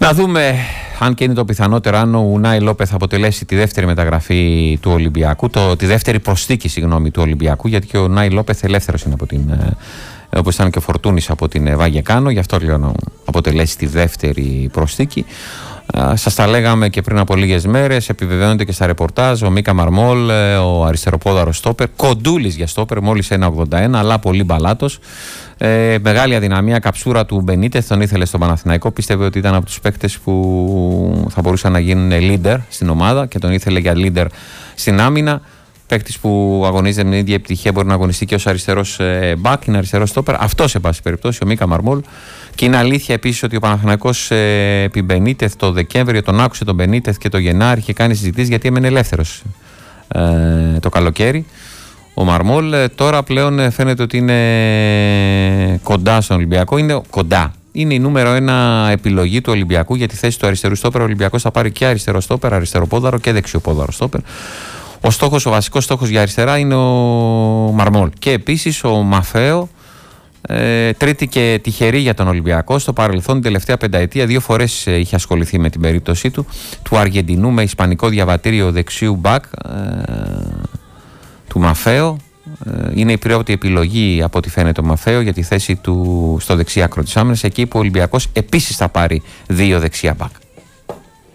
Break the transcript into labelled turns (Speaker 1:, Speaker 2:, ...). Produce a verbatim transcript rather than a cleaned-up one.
Speaker 1: Να δούμε, αν και είναι το πιθανότερο, αν ο Ουνάι Λόπεθ αποτελέσει τη δεύτερη μεταγραφή του Ολυμπιακού, το, τη δεύτερη προσθήκη συγγνώμη, του Ολυμπιακού, γιατί και ο Ουνάι Λόπεθ ελεύθερος είναι από την, όπως ήταν και ο Φορτούνης από την Βαγεκάνο, γι' αυτό λέω να αποτελέσει τη δεύτερη προσθήκη. Σας τα λέγαμε και πριν από λίγες μέρες, επιβεβαιώνεται και στα ρεπορτάζ ο Μίκα Μαρμόλ, ο αριστεροπόδαρος στόπερ, κοντούλης για στόπερ, μόλις ένα ογδόντα ένα, αλλά πολύ μπαλάτος. Ε, μεγάλη αδυναμία, καψούρα του Μπενίτεθ, τον ήθελε στον Παναθηναϊκό. Πίστευε ότι ήταν από τους παίκτες που θα μπορούσαν να γίνουν leader στην ομάδα και τον ήθελε για leader στην άμυνα. Παίκτης που αγωνίζεται με την ίδια επιτυχία, μπορεί να αγωνιστεί και ως αριστερός μπακ, είναι αριστερός στόπερ. Αυτό σε πάση περιπτώσει, ο Μίκα Μαρμόλ. Και είναι αλήθεια επίσης ότι ο Παναθηναϊκός ε, επί Μπενίτεθ το Δεκέμβριο τον άκουσε τον Μπενίτεθ και το Γενάρη είχε κάνει συζητήσεις γιατί έμενε ελεύθερος ε, το καλοκαίρι. Ο Μαρμόλ ε, τώρα πλέον φαίνεται ότι είναι κοντά στον Ολυμπιακό. Είναι κοντά. Είναι η νούμερο ένα επιλογή του Ολυμπιακού για τη θέση του αριστερού στόπερ. Ο Ολυμπιακός θα πάρει και αριστερό στόπερ, αριστεροπόδαρο και δεξιοπόδαρο στόπερ. Ο στόχος, ο βασικός στόχος για αριστερά είναι ο Μαρμόλ. Και επίσης ο Μαφαίο, ε, τρίτη και τυχερή για τον Ολυμπιακό. Στο παρελθόν, την τελευταία πενταετία, δύο φορές είχε ασχοληθεί με την περίπτωσή του, του Αργεντινού με ισπανικό διαβατήριο δεξιού μπακ, ε, του Μαφαίο. Ε, είναι η πρώτη επιλογή από ό,τι φαίνεται ο Μαφαίο για τη θέση του στο δεξί άκρο της άμυνας, εκεί που ο Ολυμπιακός επίσης θα πάρει δύο δεξιά μπακ.